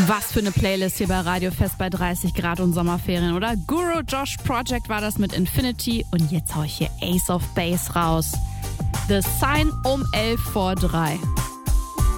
Was für eine Playlist hier bei Radio Fest bei 30 Grad und Sommerferien, oder? Guru Josh Project war das mit Infinity und jetzt hau ich hier Ace of Base raus. The Sign um 11 vor 3.